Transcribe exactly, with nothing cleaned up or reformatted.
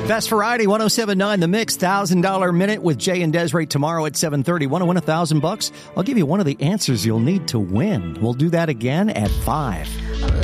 Best Variety, one oh seven point nine The Mix, one thousand dollars Minute with Jay and Desiree tomorrow at seven thirty. Want to win one thousand bucks? I'll give you one of the answers you'll need to win. We'll do that again at five.